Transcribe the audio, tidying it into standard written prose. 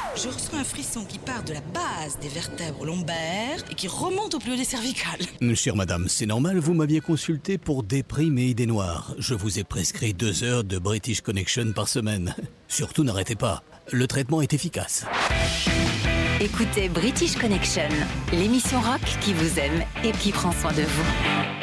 Je ressens un frisson qui part de la base des vertèbres lombaires et qui remonte au plus haut des cervicales. Chère madame, c'est normal, vous m'aviez consulté pour des primes et idées noires. Je vous ai prescrit 2 heures de British Connection par semaine. Surtout n'arrêtez pas, le traitement est efficace. Écoutez British Connection, l'émission rock qui vous aime et qui prend soin de vous.